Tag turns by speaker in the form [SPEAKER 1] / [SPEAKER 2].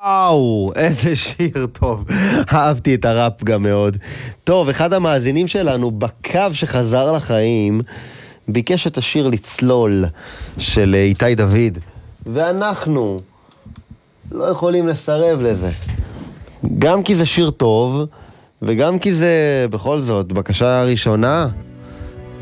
[SPEAKER 1] וואו, איזה שיר טוב. אהבתי את הראפ גם מאוד. טוב, אחד המאזינים שלנו בקו שחזר לחיים ביקש את השיר לצלול של איתי דוד, ואנחנו לא יכולים לסרב לזה. גם כי זה שיר טוב וגם כי זה בכל זאת בקשה ראשונה.